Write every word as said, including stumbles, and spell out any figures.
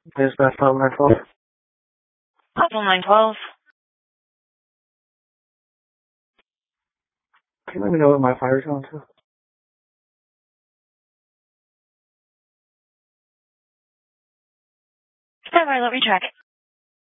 Is that five nine twelve? Hospital nine twelve. Can you let me know what my fire's going to? Stand by, let me check it.